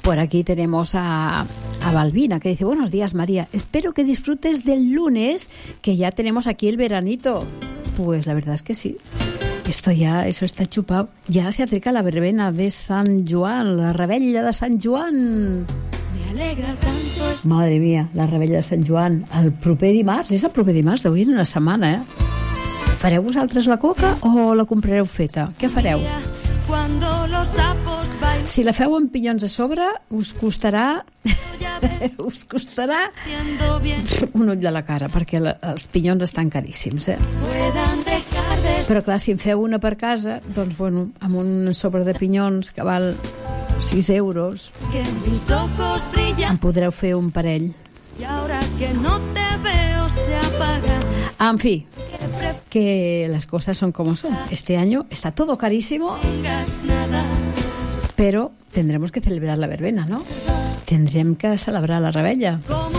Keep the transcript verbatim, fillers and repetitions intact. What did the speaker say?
Por aquí tenemos a, a Balbina, que dice: buenos días, María, espero que disfrutes del lunes, que ya tenemos aquí el veranito. Pues la verdad es que sí. Esto ya, eso está chupado. Ya se acerca la verbena de Sant Joan, la rebella de Sant Joan. Madre mía, la rebella de Sant Joan. El proper dimarts, és el proper dimarts, d'avui en una setmana, eh? Fareu vosaltres la coca o la comprareu feta? Què fareu? Si la feu amb pinyons a sobre, us costarà us costarà un ull de la cara, perquè la, els pinyons estan caríssims, eh? Però clar, si en feu una per casa, doncs bueno, amb un sobre de pinyons que val sis euros, en podreu fer un parell. En fi, que las cosas son como son. Este año está todo carísimo, pero tendremos que celebrar la verbena, ¿no? Tendrem que celebrar la rebella.